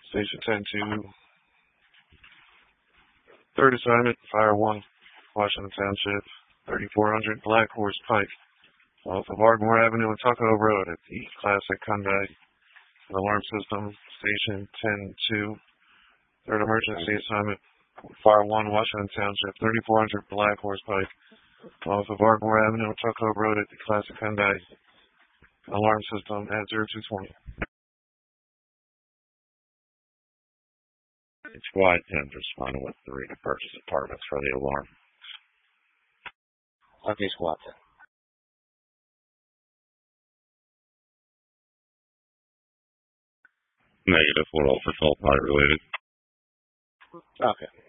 Station 10-2. Third assignment, Fire 1, Washington Township, 3400 Black Horse Pike, off of Ardmore Avenue and Tuckahoe Road at the Classic Hyundai. Alarm system, Station 10-2. Third emergency assignment, Fire 1, Washington Township, 3400 Black Horse Pike, off of Ardmore Avenue and Tuckahoe Road at the Classic Hyundai. Alarm system at 0220. Squad 10 responding with 3 to purchase apartments for the alarm. Okay, Squad 10. Negative, what all for fault not related. Okay.